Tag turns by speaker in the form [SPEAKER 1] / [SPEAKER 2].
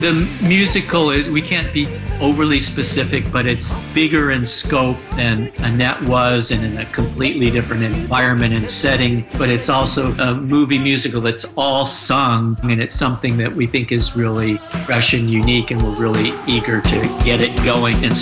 [SPEAKER 1] The musical, we can't be overly specific, but it's bigger in scope than Annette was and in a completely different environment and setting. But it's also a movie musical that's all sung, and it's something that we think is really fresh and unique, and we're really eager to get it going and